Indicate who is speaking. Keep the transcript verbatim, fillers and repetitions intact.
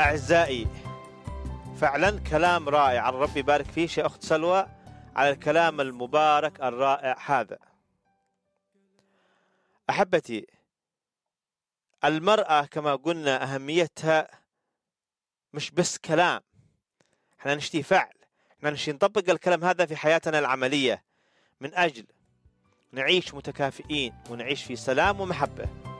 Speaker 1: أعزائي، فعلا كلام رائع، الرب يبارك فيك يا أخت سلوى على الكلام المبارك الرائع هذا. أحبتي، المرأة كما قلنا أهميتها مش بس كلام، احنا نشتي فعل، احنا نشتي نطبق الكلام هذا في حياتنا العملية من أجل نعيش متكافئين ونعيش في سلام ومحبة.